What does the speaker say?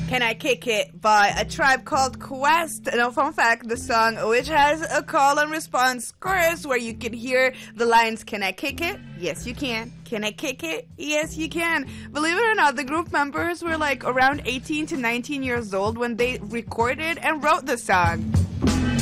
Can I Kick It by A Tribe Called Quest. Now, fun fact, the song, which has a call and response chorus where you can hear the lines, can I kick it? Yes, you can. Can I kick it? Yes, you can. Believe it or not, the group members were like around 18 to 19 years old when they recorded and wrote the song.